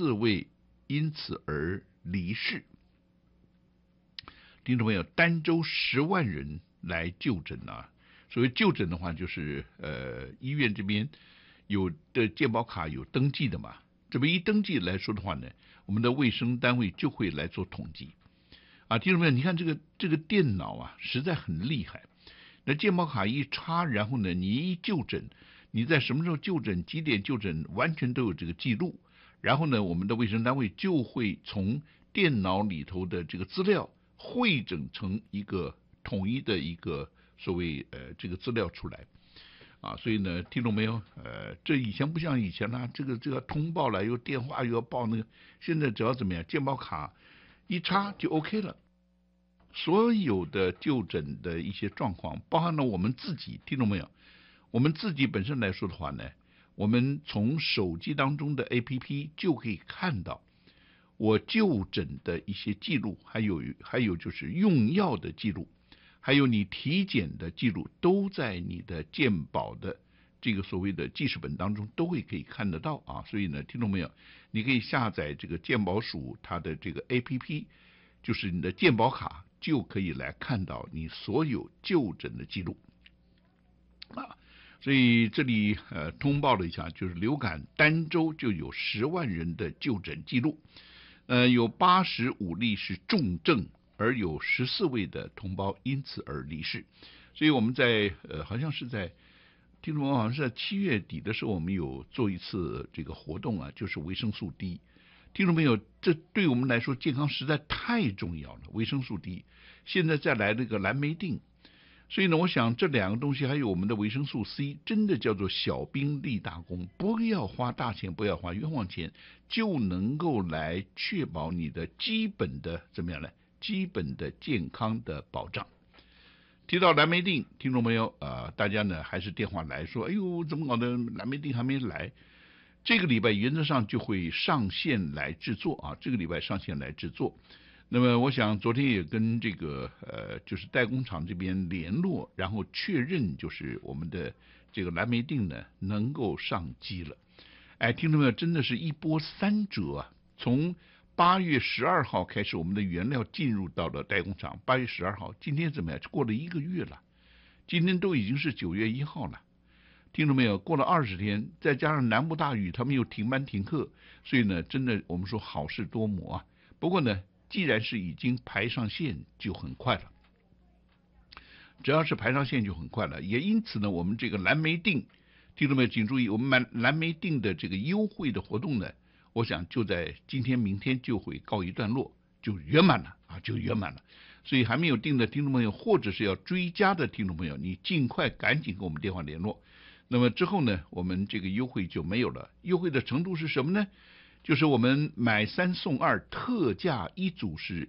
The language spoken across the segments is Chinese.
14位因此而离世。听众朋友，儋州10万人来就诊啊。所谓就诊的话，就是医院这边有的健保卡有登记的嘛，这么一登记来说的话呢，我们的卫生单位就会来做统计啊。听众朋友，你看这个电脑啊，实在很厉害。那健保卡一插，然后呢，你一就诊，你在什么时候就诊、几点就诊，完全都有这个记录。然后呢，我们的卫生单位就会从电脑里头的这个资料汇整成一个统一的一个所谓这个资料出来啊。所以呢，听懂没有？这以前不像以前啦，这个通报了，又电话又要报那个，现在只要怎么样，健保卡一插就 OK 了。所有的就诊的一些状况，包含了我们自己，听懂没有？我们自己本身来说的话呢，我们从手机当中的 APP 就可以看到我就诊的一些记录，还有就是用药的记录，还有你体检的记录，都在你的健保的这个所谓的记事本当中都会可以看得到啊。所以呢，听懂没有？你可以下载这个健保署它的这个 APP， 就是你的健保卡，就可以来看到你所有就诊的记录啊。所以这里通报了一下，就是流感儋州就有10万人的就诊记录，有85例是重症，而有14位的同胞因此而离世。所以我们在好像是在听众朋友好像是在7月底的时候，我们有做一次这个活动啊，就是维生素 D。听众朋友，这对我们来说健康实在太重要了，维生素 D。现在再来那个蓝莓定。所以呢，我想这2个东西还有我们的维生素 C， 真的叫做小兵立大功，不要花大钱，不要花冤枉钱，就能够来确保你的基本的怎么样呢？基本的健康的保障。提到蓝莓定，听众朋友大家呢还是电话来说，哎呦，怎么搞的？蓝莓定还没来。这个礼拜原则上就会上线来制作啊，这个礼拜上线来制作。那么我想昨天也跟这个就是代工厂这边联络，然后确认就是我们的这个蓝莓定呢能够上机了。哎，听众朋友，真的是一波3折啊！从8月12号开始，我们的原料进入到了代工厂。8月12号，今天怎么样？过了1个月了，今天都已经是9月1号了。听懂没有？过了20天，再加上南部大雨，他们又停班停课，所以呢，真的我们说好事多磨啊。不过呢，既然是已经排上线，就很快了。只要是排上线就很快了，也因此呢，我们这个蓝莓定，听众们请注意，我们买蓝莓定的这个优惠的活动呢，我想就在今天、明天就会告一段落，就圆满了啊，就圆满了。所以还没有订的听众朋友，或者是要追加的听众朋友，你尽快赶紧跟我们电话联络。那么之后呢，我们这个优惠就没有了。优惠的程度是什么呢？就是我们买3送2，特价一组是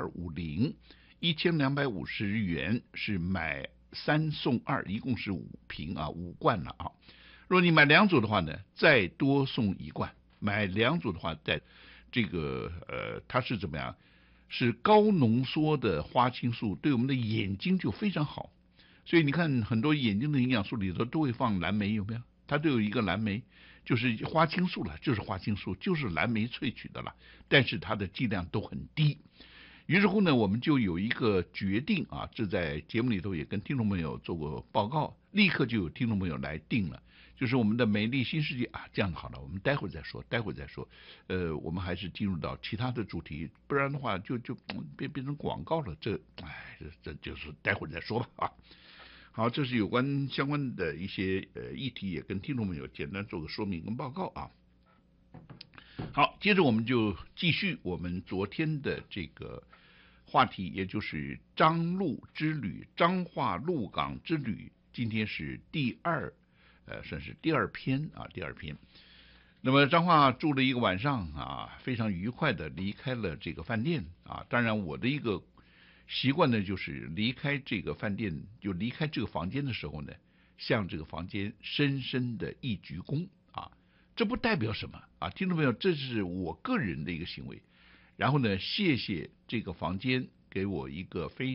1250，1250元是买3送2，一共是5瓶啊，5罐了啊。如果你买2组的话呢，再多送1罐。买2组的话，在这个它是怎么样？是高浓缩的花青素，对我们的眼睛就非常好。所以你看，很多眼睛的营养素里头都会放蓝莓，有没有？它都有一个蓝莓，就是花青素了，就是花青素，就是蓝莓萃取的了。但是它的剂量都很低。于是乎呢，我们就有一个决定啊，这在节目里头也跟听众朋友做过报告，立刻就有听众朋友来定了，就是我们的美丽新世界啊。这样好了，我们待会儿再说，我们还是进入到其他的主题，不然的话就变成广告了。这就是待会儿再说吧啊。好，这是有关相关的一些议题，也跟听众朋友简单做个说明跟报告啊。好，接着我们就继续我们昨天的这个话题，也就是彰鹿之旅，彰化鹿港之旅。今天是算是第二篇啊，第2篇。那么彰化住了1个晚上啊，非常愉快的离开了这个饭店啊。当然我的一个习惯呢，就是离开这个饭店，就离开这个房间的时候呢，向这个房间深深的一鞠躬啊。这不代表什么啊，听众朋友，这是我个人的一个行为。然后呢，谢谢这个房间给我一个非